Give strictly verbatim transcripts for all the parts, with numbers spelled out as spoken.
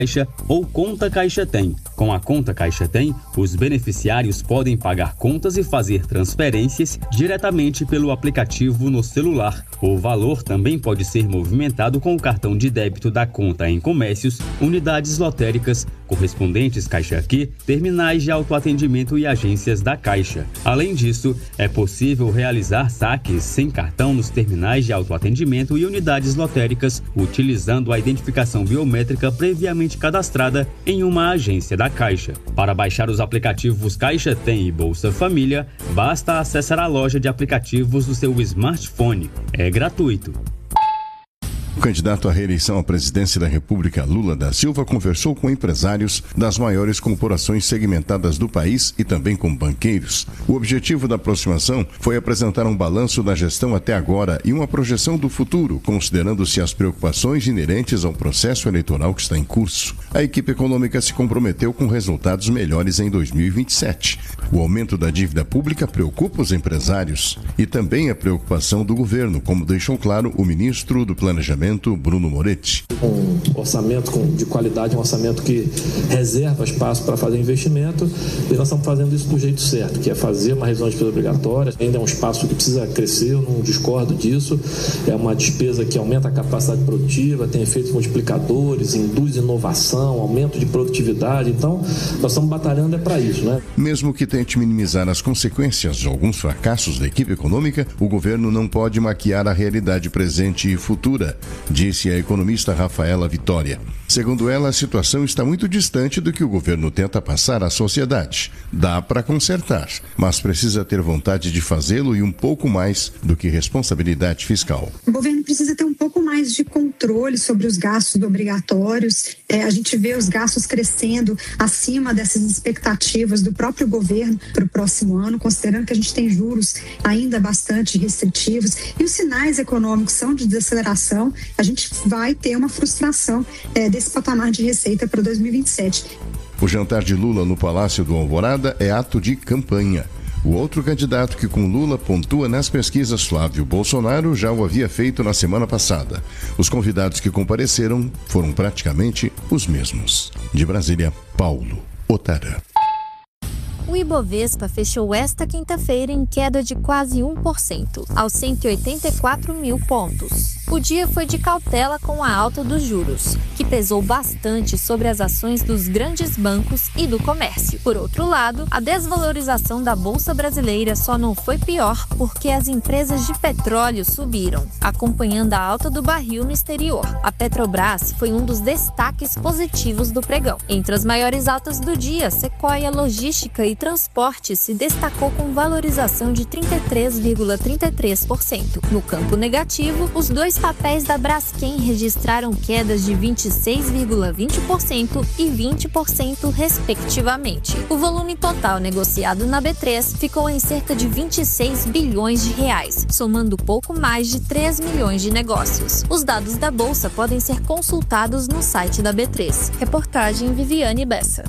Caixa ou Conta Caixa Tem. Com a Conta Caixa Tem, os beneficiários podem pagar contas e fazer transferências diretamente pelo aplicativo no celular. O valor também pode ser movimentado com o cartão de débito da conta em comércios, unidades lotéricas, correspondentes Caixa Aqui, terminais de autoatendimento e agências da Caixa. Além disso, é possível realizar saques sem cartão nos terminais de autoatendimento e unidades lotéricas, utilizando a identificação biométrica previamente cadastrada em uma agência da Caixa. Para baixar os aplicativos Caixa Tem e Bolsa Família, basta acessar a loja de aplicativos do seu smartphone. É gratuito. O candidato à reeleição à presidência da República, Lula da Silva, conversou com empresários das maiores corporações segmentadas do país e também com banqueiros. O objetivo da aproximação foi apresentar um balanço da gestão até agora e uma projeção do futuro, considerando-se as preocupações inerentes ao processo eleitoral que está em curso. A equipe econômica se comprometeu com resultados melhores em dois mil e vinte e sete. O aumento da dívida pública preocupa os empresários e também a preocupação do governo, como deixou claro o ministro do Planejamento, Bruno Moretti. Um orçamento de qualidade, um orçamento que reserva espaço para fazer investimento, e nós estamos fazendo isso do jeito certo, que é fazer uma revisão de despesa obrigatória. Ainda é um espaço que precisa crescer, eu não discordo disso. É uma despesa que aumenta a capacidade produtiva, tem efeitos multiplicadores, induz inovação, aumento de produtividade. Então, nós estamos batalhando é para isso, né? Mesmo que tente minimizar as consequências de alguns fracassos da equipe econômica, o governo não pode maquiar a realidade presente e futura, disse a economista Rafaela Vitória. Segundo ela, a situação está muito distante do que o governo tenta passar à sociedade. Dá para consertar, mas precisa ter vontade de fazê-lo e um pouco mais do que responsabilidade fiscal. O governo precisa ter um pouco mais de controle sobre os gastos obrigatórios. É, a gente vê os gastos crescendo acima dessas expectativas do próprio governo para o próximo ano, considerando que a gente tem juros ainda bastante restritivos e os sinais econômicos são de desaceleração. A gente vai ter uma frustração é, desse patamar de receita para dois mil e vinte e sete. O jantar de Lula no Palácio do Alvorada é ato de campanha. O outro candidato que com Lula pontua nas pesquisas, Flávio Bolsonaro, já o havia feito na semana passada. Os convidados que compareceram foram praticamente os mesmos. De Brasília, Paulo Otara. O Ibovespa fechou esta quinta-feira em queda de quase um por cento, aos cento e oitenta e quatro mil pontos. O dia foi de cautela com a alta dos juros, que pesou bastante sobre as ações dos grandes bancos e do comércio. Por outro lado, a desvalorização da Bolsa Brasileira só não foi pior porque as empresas de petróleo subiram, acompanhando a alta do barril no exterior. A Petrobras foi um dos destaques positivos do pregão. Entre as maiores altas do dia, Sequoia Logística e Transporte se destacou com valorização de trinta e três vírgula trinta e três por cento. No campo negativo, os dois papéis da Braskem registraram quedas de vinte e seis vírgula vinte por cento e vinte por cento, respectivamente. O volume total negociado na B três ficou em cerca de vinte e seis bilhões de reais, somando pouco mais de três milhões de negócios. Os dados da bolsa podem ser consultados no site da B três. Reportagem Viviane Bessa.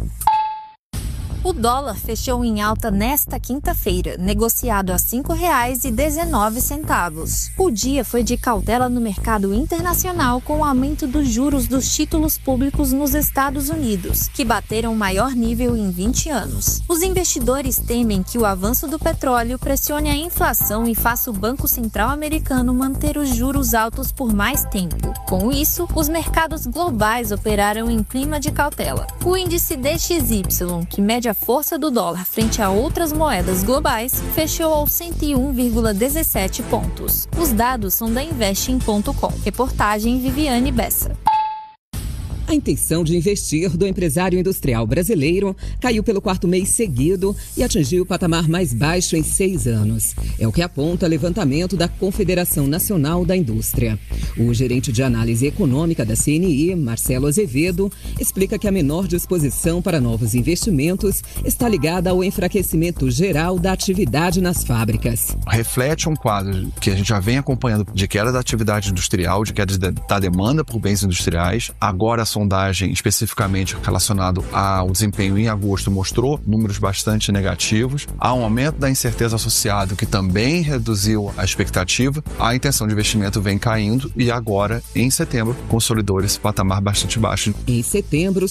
O dólar fechou em alta nesta quinta-feira, negociado a cinco reais e dezenove centavos. O dia foi de cautela no mercado internacional com o aumento dos juros dos títulos públicos nos Estados Unidos, que bateram o maior nível em vinte anos. Os investidores temem que o avanço do petróleo pressione a inflação e faça o Banco Central americano manter os juros altos por mais tempo. Com isso, os mercados globais operaram em clima de cautela. O índice D X Y, que mede a força do dólar frente a outras moedas globais, fechou aos cento e um vírgula dezessete pontos. Os dados são da investing ponto com. Reportagem Viviane Bessa. A intenção de investir do empresário industrial brasileiro caiu pelo quarto mês seguido e atingiu o patamar mais baixo em seis anos. É o que aponta o levantamento da Confederação Nacional da Indústria. O gerente de análise econômica da C N I, Marcelo Azevedo, explica que a menor disposição para novos investimentos está ligada ao enfraquecimento geral da atividade nas fábricas. Reflete um quadro que a gente já vem acompanhando de queda da atividade industrial, de queda da demanda por bens industriais. Agora são sondagem especificamente relacionado ao desempenho em agosto mostrou números bastante negativos. Há um aumento da incerteza associado que também reduziu a expectativa. A intenção de investimento vem caindo e agora, em setembro, consolidou esse patamar bastante baixo. Em setembro,